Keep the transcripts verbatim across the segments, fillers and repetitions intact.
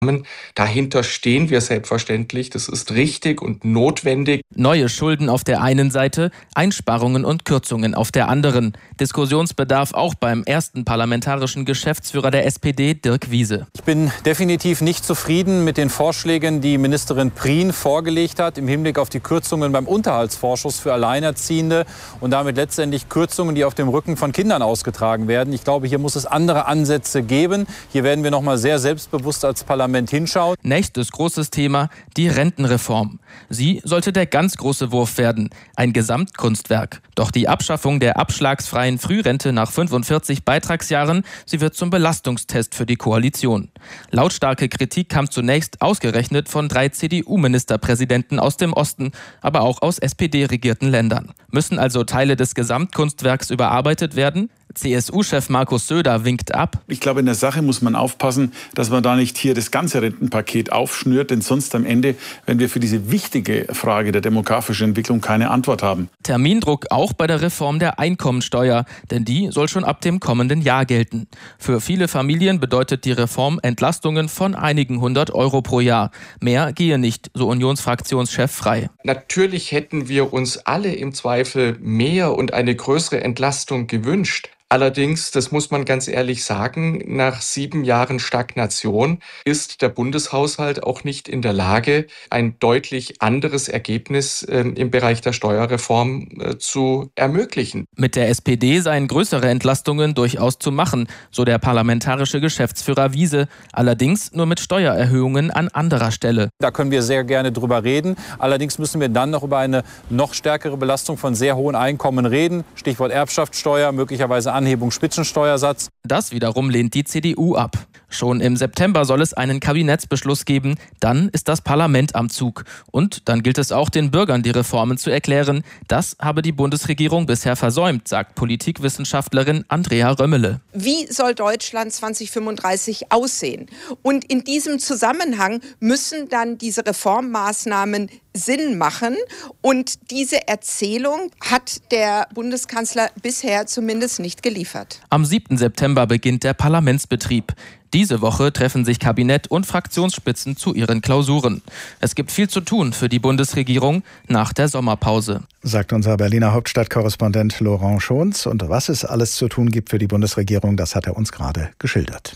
Dahinter stehen wir selbstverständlich. Das ist richtig und notwendig. Neue Schulden auf der einen Seite, Einsparungen und Kürzungen auf der anderen. Diskussionsbedarf auch beim ersten parlamentarischen Geschäftsführer der S P D, Dirk Wiese. Ich bin definitiv nicht zufrieden mit den Vorschlägen, die Ministerin Prien vorgelegt hat im Hinblick auf die Kürzungen beim Unterhaltsvorschuss für Alleinerziehende und damit letztendlich Kürzungen, die auf dem Rücken von Kindern ausgetragen werden. Ich glaube, hier muss es andere Ansätze geben. Hier werden wir noch mal sehr selbstbewusst als Parlament hinschauen. Nächstes großes Thema, die Rentenreform. Sie sollte der ganz große Wurf werden, ein Gesamtkunstwerk. Doch die Abschaffung der abschlagsfreien Frührente nach fünfundvierzig Beitragsjahren, sie wird zum Belastungstest für die Koalition. Lautstarke Kritik kam zunächst ausgerechnet von drei C D U-Ministerpräsidenten aus dem Osten, aber auch aus S P D-regierten Ländern. Müssen also Teile des Gesamtkunstwerks überarbeitet werden? C S U-Chef Markus Söder winkt ab. Ich glaube, in der Sache muss man aufpassen, dass man da nicht hier das ganze Rentenpaket aufschnürt, denn sonst am Ende, wenn wir für diese wichtige Frage der demografischen Entwicklung keine Antwort haben. Termindruck auch bei der Reform der Einkommensteuer, denn die soll schon ab dem kommenden Jahr gelten. Für viele Familien bedeutet die Reform Entlastungen von einigen hundert Euro pro Jahr. Mehr gehe nicht, so Unionsfraktionschef Frey. Natürlich hätten wir uns alle im Zweifel mehr und eine größere Entlastung gewünscht. Allerdings, das muss man ganz ehrlich sagen, nach sieben Jahren Stagnation ist der Bundeshaushalt auch nicht in der Lage, ein deutlich anderes Ergebnis äh, im Bereich der Steuerreform äh, zu ermöglichen. Mit der S P D seien größere Entlastungen durchaus zu machen, so der parlamentarische Geschäftsführer Wiese. Allerdings nur mit Steuererhöhungen an anderer Stelle. Da können wir sehr gerne drüber reden. Allerdings müssen wir dann noch über eine noch stärkere Belastung von sehr hohen Einkommen reden. Stichwort Erbschaftssteuer, möglicherweise Anhebung Spitzensteuersatz. Das wiederum lehnt die C D U ab. Schon im September soll es einen Kabinettsbeschluss geben. Dann ist das Parlament am Zug. Und dann gilt es auch, den Bürgern die Reformen zu erklären. Das habe die Bundesregierung bisher versäumt, sagt Politikwissenschaftlerin Andrea Römmele. Wie soll Deutschland zwanzig fünfunddreißig aussehen? Und in diesem Zusammenhang müssen dann diese Reformmaßnahmen Sinn machen. Und diese Erzählung hat der Bundeskanzler bisher zumindest nicht geliefert. Am siebten September beginnt der Parlamentsbetrieb. Diese Woche treffen sich Kabinett und Fraktionsspitzen zu ihren Klausuren. Es gibt viel zu tun für die Bundesregierung nach der Sommerpause. Sagt unser Berliner Hauptstadtkorrespondent Laurent Schons. Und was es alles zu tun gibt für die Bundesregierung, das hat er uns gerade geschildert.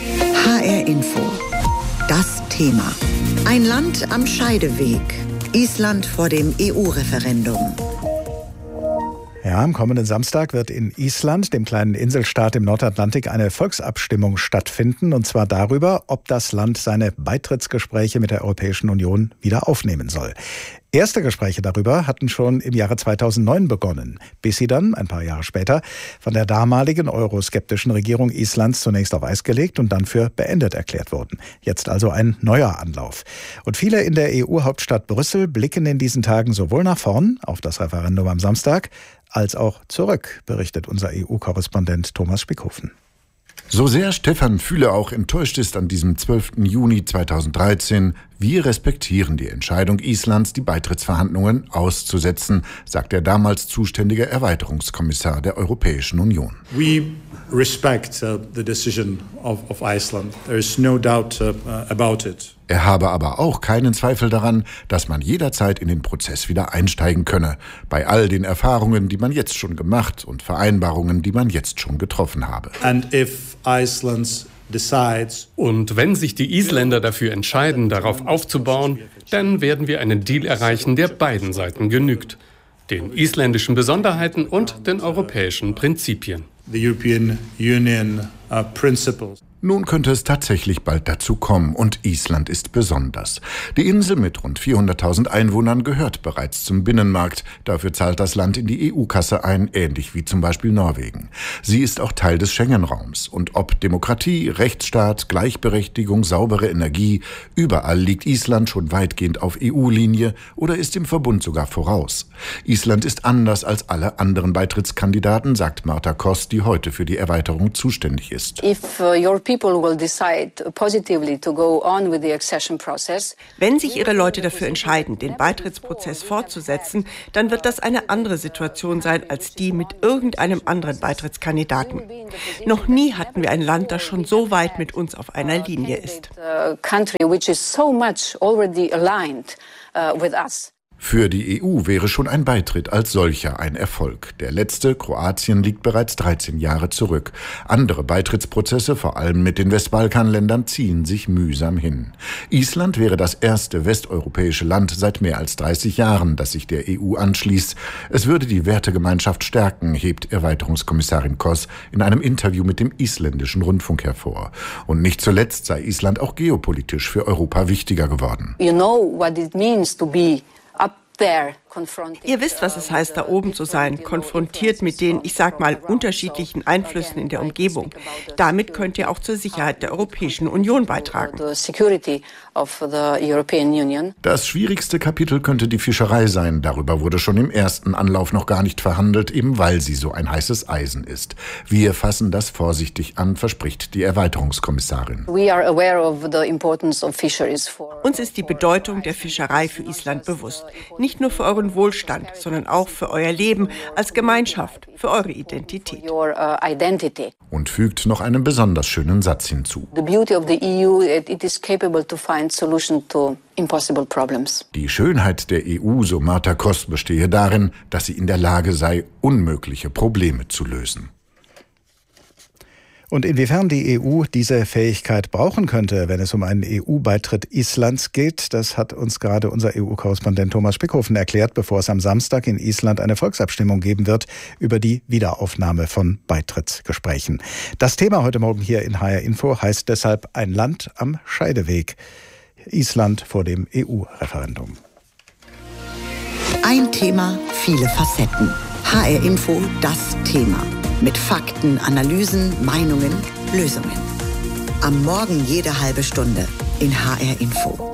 H R Info. Das Thema. Ein Land am Scheideweg. Island vor dem E U-Referendum. Ja, am kommenden Samstag wird in Island, dem kleinen Inselstaat im Nordatlantik, eine Volksabstimmung stattfinden. Und zwar darüber, ob das Land seine Beitrittsgespräche mit der Europäischen Union wieder aufnehmen soll. Erste Gespräche darüber hatten schon im Jahre zweitausendneun begonnen, bis sie dann, ein paar Jahre später, von der damaligen euroskeptischen Regierung Islands zunächst auf Eis gelegt und dann für beendet erklärt wurden. Jetzt also ein neuer Anlauf. Und viele in der E U-Hauptstadt Brüssel blicken in diesen Tagen sowohl nach vorn auf das Referendum am Samstag, als auch zurück, berichtet unser E U-Korrespondent Thomas Spickhofen. So sehr Stefan Füle auch enttäuscht ist an diesem zwölften Juni zweitausenddreizehn, wir respektieren die Entscheidung Islands, die Beitrittsverhandlungen auszusetzen, sagt der damals zuständige Erweiterungskommissar der Europäischen Union. We respect uh, the decision of, of Iceland. There is no doubt uh, about it. Er habe aber auch keinen Zweifel daran, dass man jederzeit in den Prozess wieder einsteigen könne, bei all den Erfahrungen, die man jetzt schon gemacht und Vereinbarungen, die man jetzt schon getroffen habe. And if Iceland's decides, und wenn sich die Isländer dafür entscheiden, darauf aufzubauen, dann werden wir einen Deal erreichen, der beiden Seiten genügt. Den isländischen Besonderheiten und den europäischen Prinzipien. The European Union uh, principles. Nun könnte es tatsächlich bald dazu kommen und Island ist besonders. Die Insel mit rund vierhunderttausend Einwohnern gehört bereits zum Binnenmarkt. Dafür zahlt das Land in die E U-Kasse ein, ähnlich wie zum Beispiel Norwegen. Sie ist auch Teil des Schengen-Raums. Und ob Demokratie, Rechtsstaat, Gleichberechtigung, saubere Energie, überall liegt Island schon weitgehend auf E U-Linie oder ist im Verbund sogar voraus. Island ist anders als alle anderen Beitrittskandidaten, sagt Marta Koss, die heute für die Erweiterung zuständig ist. If, uh, Wenn sich ihre Leute dafür entscheiden, den Beitrittsprozess fortzusetzen, dann wird das eine andere Situation sein als die mit irgendeinem anderen Beitrittskandidaten. Noch nie hatten wir ein Land, das schon so weit mit uns auf einer Linie ist. Für die E U wäre schon ein Beitritt als solcher ein Erfolg. Der letzte, Kroatien, liegt bereits dreizehn Jahre zurück. Andere Beitrittsprozesse, vor allem mit den Westbalkanländern, ziehen sich mühsam hin. Island wäre das erste westeuropäische Land seit mehr als dreißig Jahren, das sich der E U anschließt. Es würde die Wertegemeinschaft stärken, hebt Erweiterungskommissarin Kos in einem Interview mit dem isländischen Rundfunk hervor. Und nicht zuletzt sei Island auch geopolitisch für Europa wichtiger geworden. You know what it means to be up there. Ihr wisst, was es heißt, da oben zu sein, konfrontiert mit den, ich sag mal, unterschiedlichen Einflüssen in der Umgebung. Damit könnt ihr auch zur Sicherheit der Europäischen Union beitragen. Das schwierigste Kapitel könnte die Fischerei sein. Darüber wurde schon im ersten Anlauf noch gar nicht verhandelt, eben weil sie so ein heißes Eisen ist. Wir fassen das vorsichtig an, verspricht die Erweiterungskommissarin. Uns ist die Bedeutung der Fischerei für Island bewusst. Nicht nur für euren Wohlstand, sondern auch für euer Leben als Gemeinschaft, für eure Identität. Und fügt noch einen besonders schönen Satz hinzu. Die Schönheit der E U, so Marta Kos, bestehe darin, dass sie in der Lage sei, unmögliche Probleme zu lösen. Und inwiefern die E U diese Fähigkeit brauchen könnte, wenn es um einen E U-Beitritt Islands geht, das hat uns gerade unser E U-Korrespondent Thomas Spickhofen erklärt, bevor es am Samstag in Island eine Volksabstimmung geben wird über die Wiederaufnahme von Beitrittsgesprächen. Das Thema heute Morgen hier in H R Info heißt deshalb ein Land am Scheideweg. Island vor dem E U-Referendum. Ein Thema, viele Facetten. H R Info, das Thema. Mit Fakten, Analysen, Meinungen, Lösungen. Am Morgen jede halbe Stunde in H R Info.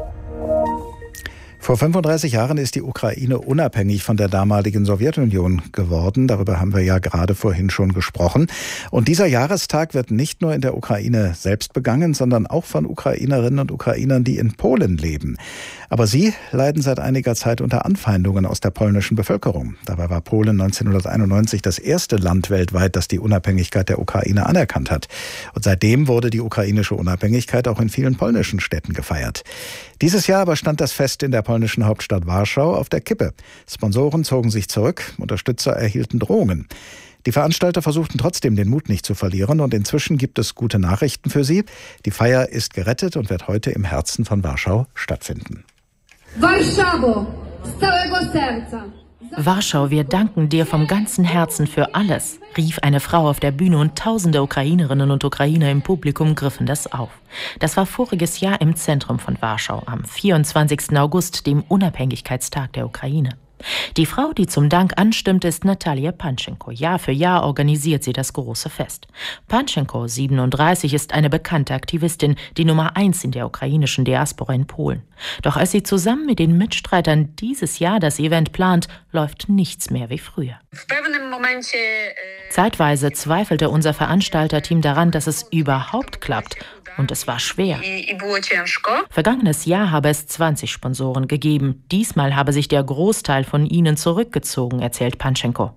Vor fünfunddreißig Jahren ist die Ukraine unabhängig von der damaligen Sowjetunion geworden. Darüber haben wir ja gerade vorhin schon gesprochen. Und dieser Jahrestag wird nicht nur in der Ukraine selbst begangen, sondern auch von Ukrainerinnen und Ukrainern, die in Polen leben. Aber sie leiden seit einiger Zeit unter Anfeindungen aus der polnischen Bevölkerung. Dabei war Polen neunzehnhunderteinundneunzig das erste Land weltweit, das die Unabhängigkeit der Ukraine anerkannt hat. Und seitdem wurde die ukrainische Unabhängigkeit auch in vielen polnischen Städten gefeiert. Dieses Jahr aber stand das Fest in der polnischen Hauptstadt Warschau auf der Kippe. Sponsoren zogen sich zurück, Unterstützer erhielten Drohungen. Die Veranstalter versuchten trotzdem, den Mut nicht zu verlieren, und inzwischen gibt es gute Nachrichten für sie. Die Feier ist gerettet und wird heute im Herzen von Warschau stattfinden. Warschau, z całego serca. Warschau, wir danken dir vom ganzen Herzen für alles, rief eine Frau auf der Bühne, und tausende Ukrainerinnen und Ukrainer im Publikum griffen das auf. Das war voriges Jahr im Zentrum von Warschau, am vierundzwanzigsten August, dem Unabhängigkeitstag der Ukraine. Die Frau, die zum Dank anstimmt, ist Natalia Panchenko. Jahr für Jahr organisiert sie das große Fest. Panchenko, siebenunddreißig, ist eine bekannte Aktivistin, die Nummer eins in der ukrainischen Diaspora in Polen. Doch als sie zusammen mit den Mitstreitern dieses Jahr das Event plant, läuft nichts mehr wie früher. Zeitweise zweifelte unser Veranstalterteam daran, dass es überhaupt klappt. Und es war schwer. Vergangenes Jahr habe es zwanzig Sponsoren gegeben. Diesmal habe sich der Großteil von ihnen zurückgezogen, erzählt Panchenko.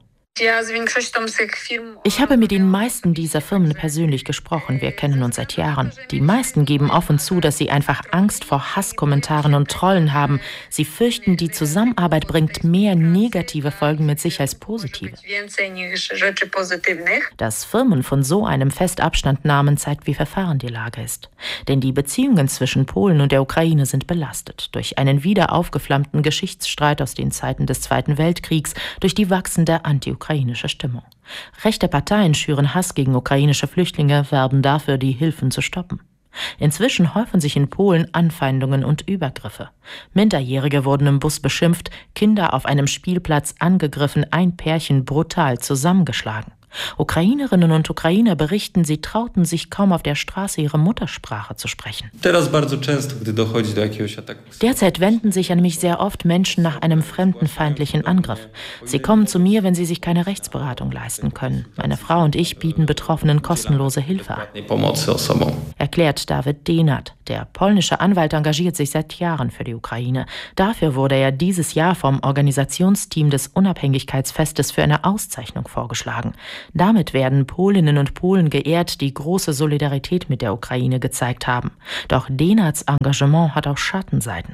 Ich habe mit den meisten dieser Firmen persönlich gesprochen. Wir kennen uns seit Jahren. Die meisten geben offen zu, dass sie einfach Angst vor Hasskommentaren und Trollen haben. Sie fürchten, die Zusammenarbeit bringt mehr negative Folgen mit sich als positive. Dass Firmen von so einem Fest Abstand nahmen, zeigt, wie verfahren die Lage ist. Denn die Beziehungen zwischen Polen und der Ukraine sind belastet. Durch einen wieder aufgeflammten Geschichtsstreit aus den Zeiten des Zweiten Weltkriegs, durch die wachsende Anti- ukrainische Stimmung. Rechte Parteien schüren Hass gegen ukrainische Flüchtlinge, werben dafür, die Hilfen zu stoppen. Inzwischen häufen sich in Polen Anfeindungen und Übergriffe. Minderjährige wurden im Bus beschimpft, Kinder auf einem Spielplatz angegriffen, ein Pärchen brutal zusammengeschlagen. Ukrainerinnen und Ukrainer berichten, sie trauten sich kaum auf der Straße ihre Muttersprache zu sprechen. Derzeit wenden sich an mich sehr oft Menschen nach einem fremdenfeindlichen Angriff. Sie kommen zu mir, wenn sie sich keine Rechtsberatung leisten können. Meine Frau und ich bieten Betroffenen kostenlose Hilfe an, erklärt David Denat. Der polnische Anwalt engagiert sich seit Jahren für die Ukraine. Dafür wurde er dieses Jahr vom Organisationsteam des Unabhängigkeitsfestes für eine Auszeichnung vorgeschlagen. Damit werden Polinnen und Polen geehrt, die große Solidarität mit der Ukraine gezeigt haben. Doch Denats Engagement hat auch Schattenseiten.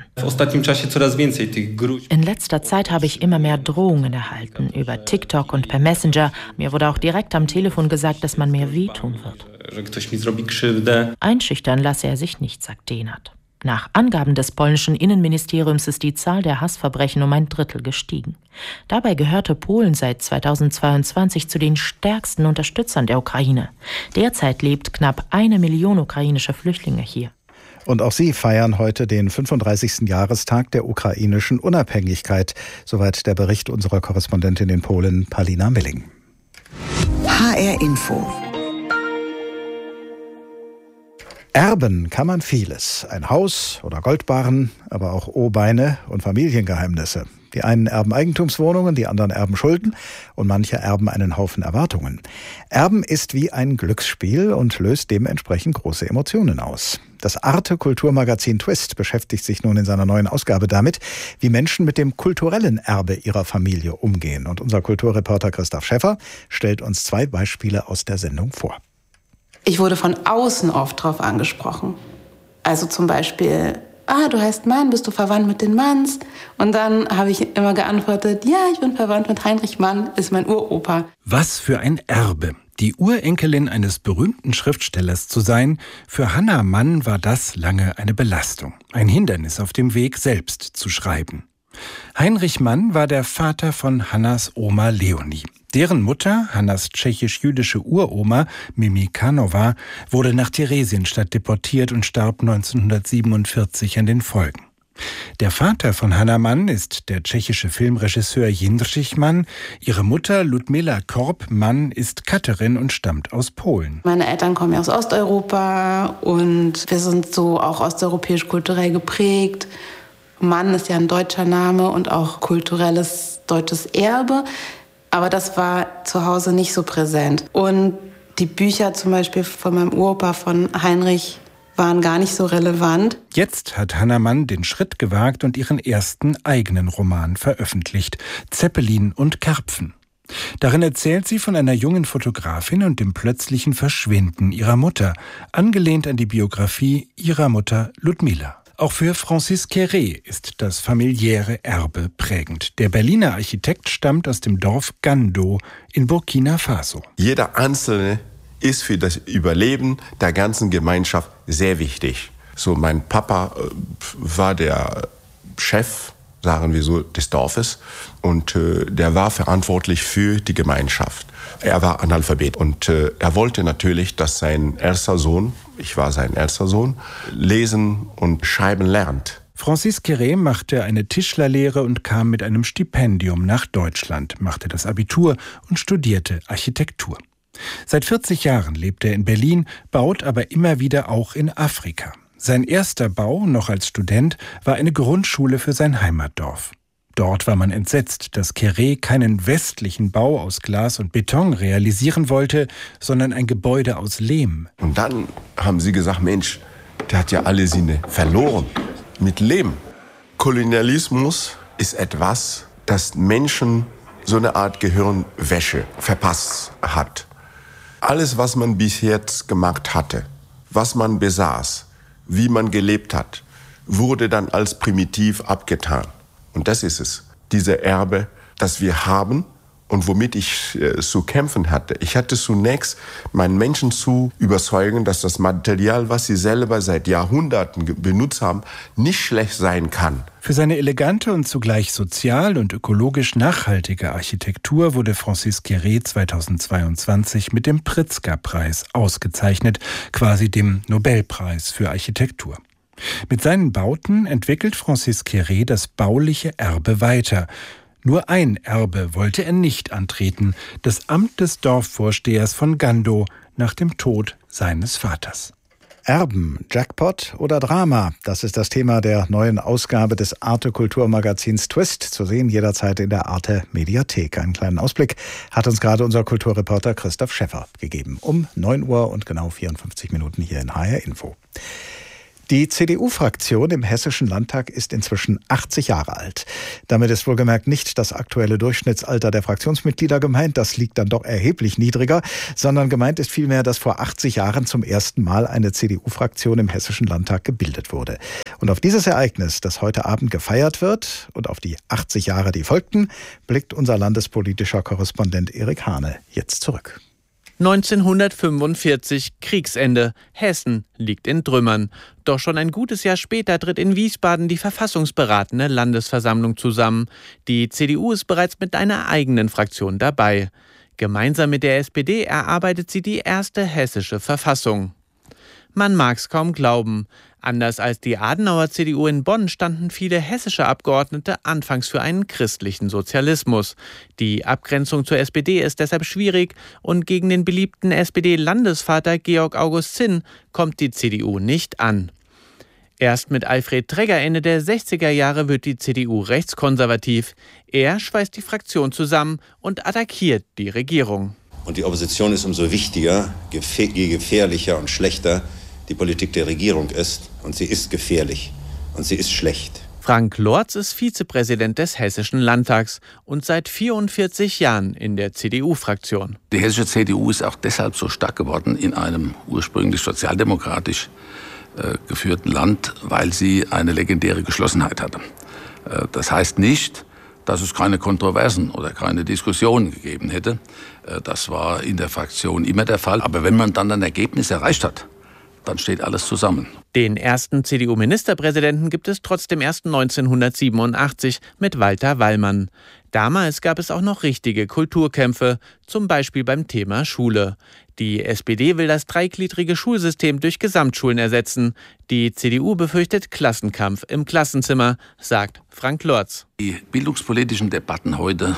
In letzter Zeit habe ich immer mehr Drohungen erhalten, über TikTok und per Messenger. Mir wurde auch direkt am Telefon gesagt, dass man mir wehtun wird. Einschüchtern lasse er sich nicht, sagt Denat. Nach Angaben des polnischen Innenministeriums ist die Zahl der Hassverbrechen um ein Drittel gestiegen. Dabei gehörte Polen seit zweitausendzweiundzwanzig zu den stärksten Unterstützern der Ukraine. Derzeit lebt knapp eine Million ukrainische Flüchtlinge hier. Und auch sie feiern heute den fünfunddreißigsten Jahrestag der ukrainischen Unabhängigkeit. Soweit der Bericht unserer Korrespondentin in Polen, Palina Milling. H R Info. Erben kann man vieles. Ein Haus oder Goldbarren, aber auch O-Beine und Familiengeheimnisse. Die einen erben Eigentumswohnungen, die anderen erben Schulden und manche erben einen Haufen Erwartungen. Erben ist wie ein Glücksspiel und löst dementsprechend große Emotionen aus. Das Arte-Kulturmagazin Twist beschäftigt sich nun in seiner neuen Ausgabe damit, wie Menschen mit dem kulturellen Erbe ihrer Familie umgehen. Und unser Kulturreporter Christoph Schäffer stellt uns zwei Beispiele aus der Sendung vor. Ich wurde von außen oft drauf angesprochen. Also zum Beispiel, ah, du heißt Mann, bist du verwandt mit den Manns? Und dann habe ich immer geantwortet, ja, ich bin verwandt mit Heinrich Mann, ist mein Uropa. Was für ein Erbe. Die Urenkelin eines berühmten Schriftstellers zu sein, für Hannah Mann war das lange eine Belastung. Ein Hindernis auf dem Weg, selbst zu schreiben. Heinrich Mann war der Vater von Hannas Oma Leonie. Deren Mutter, Hannas tschechisch-jüdische Uroma, Mimi Kanova, wurde nach Theresienstadt deportiert und starb neunzehnhundertsiebenundvierzig an den Folgen. Der Vater von Hannah Mann ist der tschechische Filmregisseur Jindřich Mann. Ihre Mutter, Ludmila Korb-Mann, ist Cutterin und stammt aus Polen. Meine Eltern kommen ja aus Osteuropa und wir sind so auch osteuropäisch-kulturell geprägt. Mann ist ja ein deutscher Name und auch kulturelles deutsches Erbe. Aber das war zu Hause nicht so präsent. Und die Bücher zum Beispiel von meinem Uropa, von Heinrich, waren gar nicht so relevant. Jetzt hat Hannah Mann den Schritt gewagt und ihren ersten eigenen Roman veröffentlicht, Zeppelin und Karpfen. Darin erzählt sie von einer jungen Fotografin und dem plötzlichen Verschwinden ihrer Mutter, angelehnt an die Biografie ihrer Mutter Ludmila. Auch für Francis Quéré ist das familiäre Erbe prägend. Der Berliner Architekt stammt aus dem Dorf Gando in Burkina Faso. Jeder Einzelne ist für das Überleben der ganzen Gemeinschaft sehr wichtig. So, mein Papa äh, war der Chef, sagen wir so, des Dorfes und äh, der war verantwortlich für die Gemeinschaft. Er war Analphabet und äh, er wollte natürlich, dass sein erster Sohn, ich war sein erster Sohn, lesen und schreiben lernt. Francis Quéré machte eine Tischlerlehre und kam mit einem Stipendium nach Deutschland, machte das Abitur und studierte Architektur. Seit vierzig Jahren lebt er in Berlin, baut aber immer wieder auch in Afrika. Sein erster Bau, noch als Student, war eine Grundschule für sein Heimatdorf. Dort war man entsetzt, dass Quéré keinen westlichen Bau aus Glas und Beton realisieren wollte, sondern ein Gebäude aus Lehm. Und dann haben sie gesagt, Mensch, der hat ja alle Sinne verloren mit Lehm. Kolonialismus ist etwas, das Menschen so eine Art Gehirnwäsche verpasst hat. Alles, was man bis jetzt gemacht hatte, was man besaß, wie man gelebt hat, wurde dann als primitiv abgetan. Und das ist es, diese Erbe, das wir haben und womit ich äh, zu kämpfen hatte. Ich hatte zunächst meinen Menschen zu überzeugen, dass das Material, was sie selber seit Jahrhunderten benutzt haben, nicht schlecht sein kann. Für seine elegante und zugleich sozial und ökologisch nachhaltige Architektur wurde Francis Quéré zweitausendzweiundzwanzig mit dem Pritzker-Preis ausgezeichnet, quasi dem Nobelpreis für Architektur. Mit seinen Bauten entwickelt Francis Quéré das bauliche Erbe weiter. Nur ein Erbe wollte er nicht antreten, das Amt des Dorfvorstehers von Gando nach dem Tod seines Vaters. Erben, Jackpot oder Drama? Das ist das Thema der neuen Ausgabe des Arte-Kulturmagazins Twist, zu sehen jederzeit in der Arte-Mediathek. Einen kleinen Ausblick hat uns gerade unser Kulturreporter Christoph Schäffer gegeben. Um neun Uhr und genau vierundfünfzig Minuten hier in H R Info. Die C D U-Fraktion im Hessischen Landtag ist inzwischen achtzig Jahre alt. Damit ist wohlgemerkt nicht das aktuelle Durchschnittsalter der Fraktionsmitglieder gemeint, das liegt dann doch erheblich niedriger, sondern gemeint ist vielmehr, dass vor achtzig Jahren zum ersten Mal eine C D U-Fraktion im Hessischen Landtag gebildet wurde. Und auf dieses Ereignis, das heute Abend gefeiert wird, und auf die achtzig Jahre, die folgten, blickt unser landespolitischer Korrespondent Erik Hane jetzt zurück. neunzehnhundertfünfundvierzig, Kriegsende. Hessen liegt in Trümmern. Doch schon ein gutes Jahr später tritt in Wiesbaden die verfassungsberatende Landesversammlung zusammen. Die C D U ist bereits mit einer eigenen Fraktion dabei. Gemeinsam mit der S P D erarbeitet sie die erste hessische Verfassung. Man mag's kaum glauben. Anders als die Adenauer C D U in Bonn standen viele hessische Abgeordnete anfangs für einen christlichen Sozialismus. Die Abgrenzung zur S P D ist deshalb schwierig und gegen den beliebten S P D-Landesvater Georg August Zinn kommt die C D U nicht an. Erst mit Alfred Tregger Ende der sechziger Jahre wird die C D U rechtskonservativ. Er schweißt die Fraktion zusammen und attackiert die Regierung. Und die Opposition ist umso wichtiger, je gefährlicher und schlechter die Politik der Regierung ist. Und sie ist gefährlich und sie ist schlecht. Frank Lorz ist Vizepräsident des Hessischen Landtags und seit vierundvierzig Jahren in der C D U-Fraktion. Die hessische C D U ist auch deshalb so stark geworden in einem ursprünglich sozialdemokratisch äh, geführten Land, weil sie eine legendäre Geschlossenheit hatte. Äh, das heißt nicht, dass es keine Kontroversen oder keine Diskussionen gegeben hätte. Äh, das war in der Fraktion immer der Fall. Aber wenn man dann ein Ergebnis erreicht hat, dann steht alles zusammen. Den ersten C D U-Ministerpräsidenten gibt es trotzdem erst neunzehnhundertsiebenundachtzig mit Walter Wallmann. Damals gab es auch noch richtige Kulturkämpfe, zum Beispiel beim Thema Schule. Die S P D will das dreigliedrige Schulsystem durch Gesamtschulen ersetzen. Die C D U befürchtet Klassenkampf im Klassenzimmer, sagt Frank Lorz. Die bildungspolitischen Debatten heute,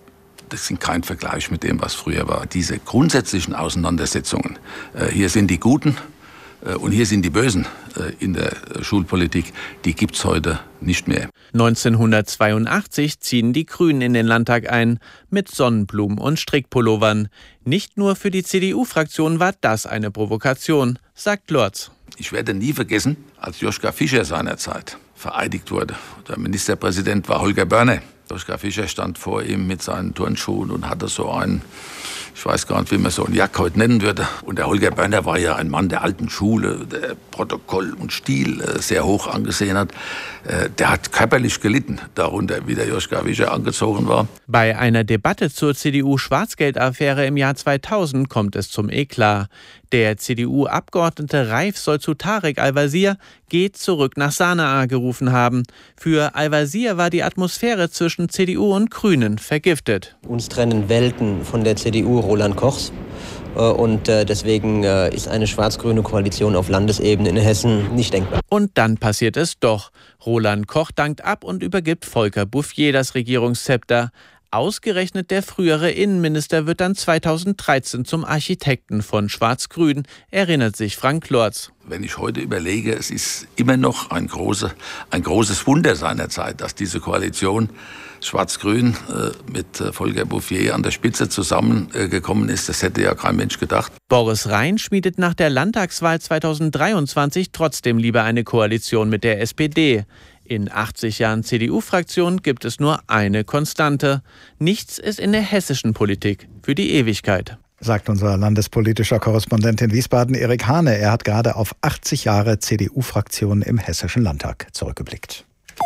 das sind kein Vergleich mit dem, was früher war. Diese grundsätzlichen Auseinandersetzungen, hier sind die Guten, und hier sind die Bösen in der Schulpolitik, die gibt's heute nicht mehr. neunzehnhundertzweiundachtzig ziehen die Grünen in den Landtag ein, mit Sonnenblumen und Strickpullovern. Nicht nur für die C D U-Fraktion war das eine Provokation, sagt Lorz. Ich werde nie vergessen, als Joschka Fischer seinerzeit vereidigt wurde. Der Ministerpräsident war Holger Börner. Joschka Fischer stand vor ihm mit seinen Turnschuhen und hatte so einen, ich weiß gar nicht, wie man so einen Jack heute nennen würde. Und der Holger Börner war ja ein Mann der alten Schule, der Protokoll und Stil sehr hoch angesehen hat. Der hat körperlich gelitten darunter, wie der Joschka Fischer angezogen war. Bei einer Debatte zur C D U-Schwarzgeldaffäre im Jahr zweitausend kommt es zum Eklat. Der C D U-Abgeordnete Reif soll zu Tarek Al-Wazir „Geht zurück nach Sanaa" gerufen haben. Für Al-Wazir war die Atmosphäre zwischen C D U und Grünen vergiftet. Uns trennen Welten von der C D U Roland Kochs. Und deswegen ist eine schwarz-grüne Koalition auf Landesebene in Hessen nicht denkbar. Und dann passiert es doch. Roland Koch dankt ab und übergibt Volker Bouffier das Regierungszepter. Ausgerechnet der frühere Innenminister wird dann zweitausenddreizehn zum Architekten von Schwarz-Grün, erinnert sich Frank Lorz. Wenn ich heute überlege, es ist immer noch ein, große, ein großes Wunder seiner Zeit, dass diese Koalition Schwarz-Grün äh, mit äh, Volker Bouffier an der Spitze zusammengekommen äh, ist. Das hätte ja kein Mensch gedacht. Boris Rhein schmiedet nach der Landtagswahl zweitausenddreiundzwanzig trotzdem lieber eine Koalition mit der S P D. In achtzig Jahren C D U-Fraktion gibt es nur eine Konstante. Nichts ist in der hessischen Politik für die Ewigkeit. Sagt unser landespolitischer Korrespondent in Wiesbaden, Erik Hane. Er hat gerade auf achtzig Jahre C D U-Fraktion im Hessischen Landtag zurückgeblickt.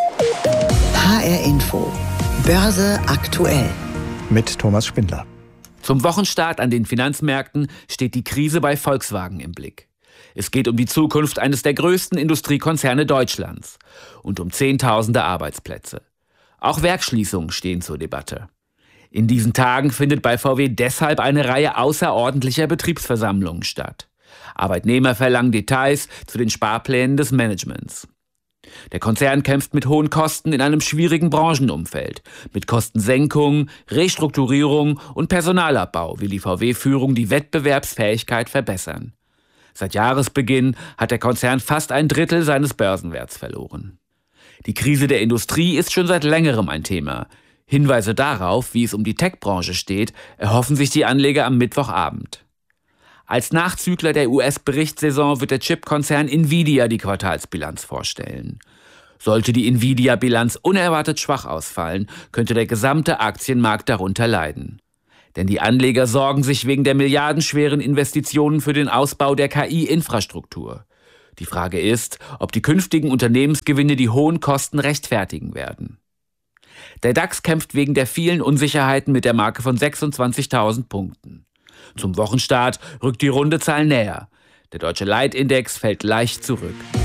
H R Info. Börse aktuell. Mit Thomas Spindler. Zum Wochenstart an den Finanzmärkten steht die Krise bei Volkswagen im Blick. Es geht um die Zukunft eines der größten Industriekonzerne Deutschlands und um Zehntausende Arbeitsplätze. Auch Werksschließungen stehen zur Debatte. In diesen Tagen findet bei V W deshalb eine Reihe außerordentlicher Betriebsversammlungen statt. Arbeitnehmer verlangen Details zu den Sparplänen des Managements. Der Konzern kämpft mit hohen Kosten in einem schwierigen Branchenumfeld. Mit Kostensenkung, Restrukturierung und Personalabbau will die V W-Führung die Wettbewerbsfähigkeit verbessern. Seit Jahresbeginn hat der Konzern fast ein Drittel seines Börsenwerts verloren. Die Krise der Industrie ist schon seit längerem ein Thema. Hinweise darauf, wie es um die Tech-Branche steht, erhoffen sich die Anleger am Mittwochabend. Als Nachzügler der U S-Berichtssaison wird der Chip-Konzern Nvidia die Quartalsbilanz vorstellen. Sollte die Nvidia-Bilanz unerwartet schwach ausfallen, könnte der gesamte Aktienmarkt darunter leiden. Denn die Anleger sorgen sich wegen der milliardenschweren Investitionen für den Ausbau der K I-Infrastruktur. Die Frage ist, ob die künftigen Unternehmensgewinne die hohen Kosten rechtfertigen werden. Der DAX kämpft wegen der vielen Unsicherheiten mit der Marke von sechsundzwanzigtausend Punkten. Zum Wochenstart rückt die runde Zahl näher. Der deutsche Leitindex fällt leicht zurück.